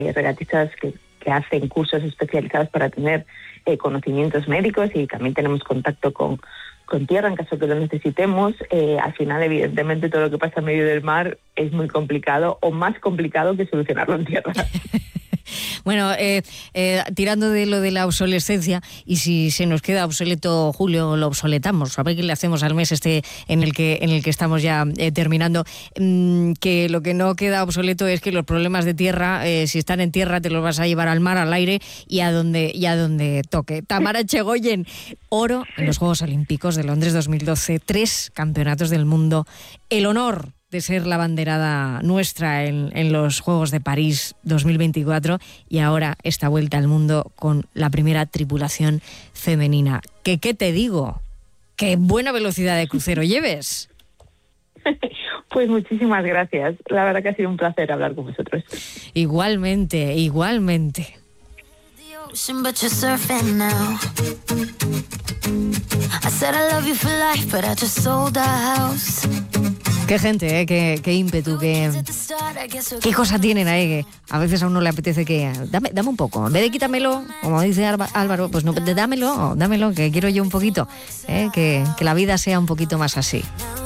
regatistas que hacen cursos especializados para tener conocimientos médicos, y también tenemos contacto con tierra en caso que lo necesitemos. Al final, evidentemente, todo lo que pasa en medio del mar es muy complicado, o más complicado que solucionarlo en tierra. Bueno, tirando de lo de la obsolescencia, y si se nos queda obsoleto Julio, lo obsoletamos. A ver qué le hacemos al mes en el que estamos ya terminando. Que lo que no queda obsoleto es que los problemas de tierra, si están en tierra, te los vas a llevar al mar, al aire y a donde toque. Tamara Echegoyen, oro en los Juegos Olímpicos de Londres 2012, 3 campeonatos del mundo, el honor de ser la banderada nuestra en los Juegos de París 2024, y ahora esta vuelta al mundo con la primera tripulación femenina. ¿Qué te digo? ¡Qué buena velocidad de crucero lleves! Pues muchísimas gracias. La verdad que ha sido un placer hablar con vosotros. Igualmente. But you're surfing now. I said I love you for life, but I just sold our house. Qué gente, qué ímpetu, qué cosa tienen ahí, que a veces a uno le apetece que dame un poco, en vez de quítamelo, como dice Álvaro, pues no, dámelo, que quiero yo un poquito, que la vida sea un poquito más así.